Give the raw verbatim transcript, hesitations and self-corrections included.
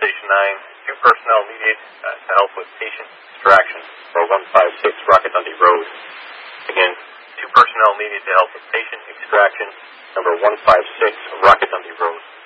Station nine, two personnel needed uh, to help with patient extraction for one five six Rocket Dundee Road. Again, two personnel needed to help with patient extraction, number one five six Rocket Dundee Road.